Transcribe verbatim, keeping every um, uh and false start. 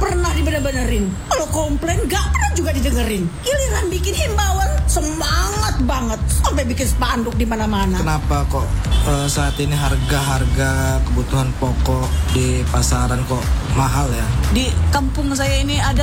pernah dibener-benerin. Kalau komplain gak pernah juga didengerin. Giliran bikin himbauan semangat banget, sampai bikin spanduk di mana-mana. Kenapa kok uh, saat ini harga-harga kebutuhan pokok di pasaran kok mahal ya? Di kampung saya ini ada